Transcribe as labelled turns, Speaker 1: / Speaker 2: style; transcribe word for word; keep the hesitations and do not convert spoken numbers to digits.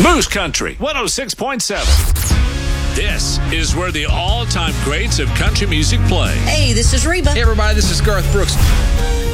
Speaker 1: Moose Country one oh six point seven. This is where the all-time greats of country music play.
Speaker 2: Hey, this is Reba.
Speaker 3: Hey, everybody, this is Garth Brooks.